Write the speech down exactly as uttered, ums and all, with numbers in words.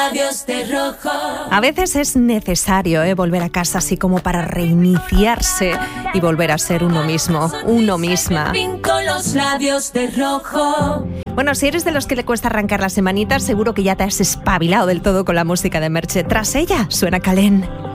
labios de rojo. A veces es necesario ¿eh? volver a casa así como para reiniciarse y volver a ser uno mismo, uno misma. Pinto los labios de rojo. Bueno, si eres de los que le cuesta arrancar la semanita, seguro que ya te has espabilado del todo con la música de Merche. Tras ella, suena Calén.